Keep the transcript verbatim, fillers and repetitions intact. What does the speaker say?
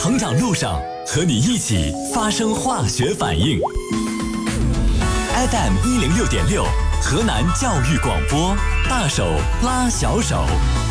成长路上，和你一起发生化学反应。F M 一零六点六，河南教育广播，大手拉小手。